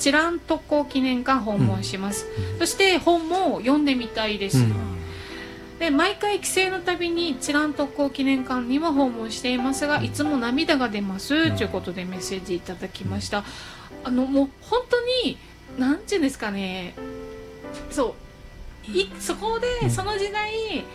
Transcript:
知覧特攻記念館訪問します、そして本も読んでみたいです、で毎回帰省のたびに知覧特攻記念館には訪問していますが、いつも涙が出ますということでメッセージいただきました。もう本当になんていうんですかね、そこでその時代